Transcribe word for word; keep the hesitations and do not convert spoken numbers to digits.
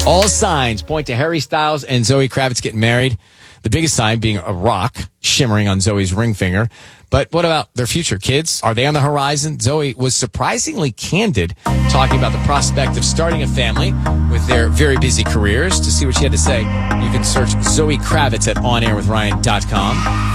All signs point to Harry Styles and Zoe Kravitz getting married. The biggest sign being a rock shimmering on Zoe's ring finger. But what about their future kids? Are they on the horizon? Zoe was surprisingly candid, talking about the prospect of starting a family with their very busy careers. To see what she had to say, you can search Zoe Kravitz at on air with ryan dot com.